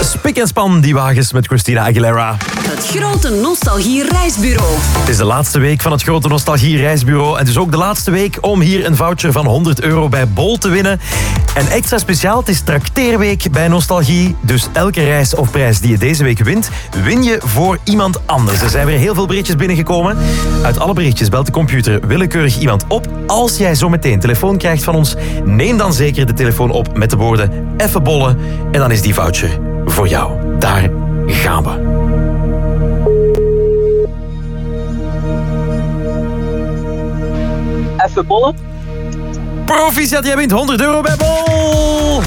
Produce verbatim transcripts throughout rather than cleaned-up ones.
Spik en span, die wagens met Christina Aguilera. Het grote nostalgie-reisbureau. Het is de laatste week van het grote nostalgie-reisbureau. En dus ook de laatste week om hier een voucher van honderd euro bij Bol te winnen. En extra speciaal, het is trakteerweek bij Nostalgie. Dus elke reis of prijs die je deze week wint, win je voor iemand anders. Er zijn weer heel veel berichtjes binnengekomen. Uit alle berichtjes belt de computer willekeurig iemand op. Als jij zo meteen telefoon krijgt van ons, neem dan zeker de telefoon op met de woorden even bollen. En dan is die voucher voor jou. Daar gaan we. Even bollen. Proficiat, jij wint honderd euro bij Bol!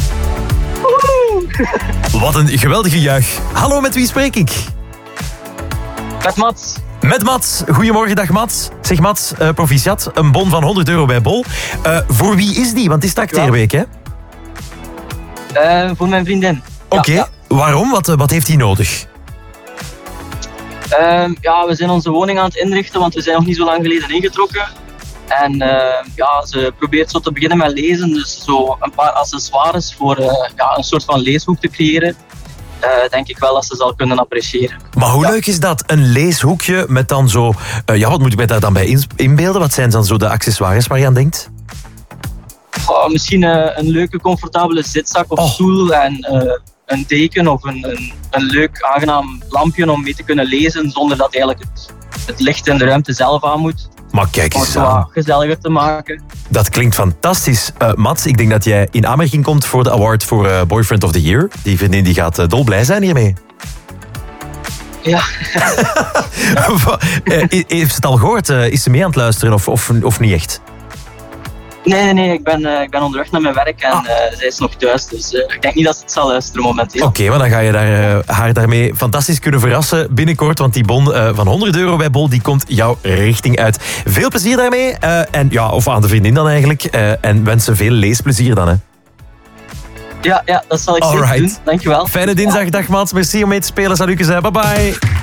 Wat een geweldige juich. Hallo, met wie spreek ik? Met Mats. Met Mats. Goedemorgen, dag Mats. Zeg Mats, uh, proficiat, een bon van honderd euro bij Bol. Uh, voor wie is die? Want het is trakteerweek, hè? Uh, voor mijn vriendin. Oké, okay. ja, ja. Waarom? Wat, wat heeft hij nodig? Uh, ja, we zijn onze woning aan het inrichten, want we zijn nog niet zo lang geleden ingetrokken. En uh, ja, ze probeert zo te beginnen met lezen, dus zo een paar accessoires voor uh, ja, een soort van leeshoek te creëren. Uh, denk ik wel dat ze zal kunnen appreciëren. Maar hoe ja. leuk is dat? Een leeshoekje met dan zo... Uh, ja, wat moet ik mij daar dan bij inbeelden? Wat zijn dan zo de accessoires waar je aan denkt? Oh, misschien uh, een leuke, comfortabele zitzak of oh. stoel en uh, een deken of een, een, een leuk, aangenaam lampje om mee te kunnen lezen zonder dat eigenlijk het, het licht in de ruimte zelf aan moet. Maar kijk eens om het aan. wat gezelliger te maken. Dat klinkt fantastisch. Uh, Mats, ik denk dat jij in aanmerking komt voor de award voor uh, Boyfriend of the Year. Die vriendin die gaat uh, dolblij zijn hiermee. Ja. Heeft ze het al gehoord? Uh, is ze mee aan het luisteren of, of, of niet echt? Nee, nee, nee. Ik ben, uh, ik ben onderweg naar mijn werk en ah. uh, zij is nog thuis. Dus uh, ik denk niet dat ze het zal luisteren momenteel. Oké, okay, maar dan ga je daar, uh, haar daarmee fantastisch kunnen verrassen binnenkort. Want die bon uh, van honderd euro bij Bol, die komt jouw richting uit. Veel plezier daarmee. Uh, en, ja, of aan de vriendin dan eigenlijk. Uh, en wensen veel leesplezier dan, hè. Ja, ja, dat zal ik zeker doen. Dankjewel. Fijne dinsdag, dag Mats. Merci om mee te spelen. Salutjes, bye bye.